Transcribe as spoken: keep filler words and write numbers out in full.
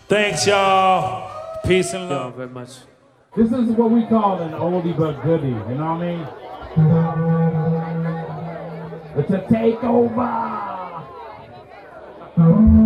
Thanks, y'all. Peace and Thank you all love. very much. This is what we call an oldie but goodie, you know what I mean? It's a takeover!